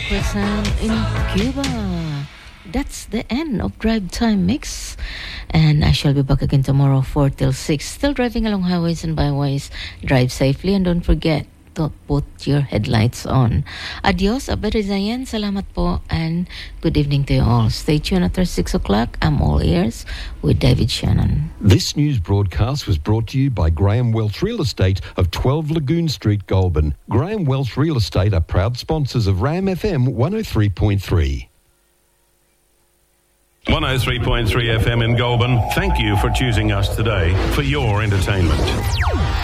Croissant in Cuba. That's the end of Drive Time Mix. And I shall be back again tomorrow 4 till 6. Still driving along highways and byways. Drive safely and don't forget to put your headlights on. Adios, Aberizayan. Salamat po and good evening to you all. Stay tuned after 6 o'clock. I'm all ears with David Shannon. This news broadcast was brought to you by Graham Welch Real Estate of 12 Lagoon Street, Goulburn. Graham Welch Real Estate are proud sponsors of Ram FM 103.3. 103.3 FM in Goulburn. Thank you for choosing us today for your entertainment.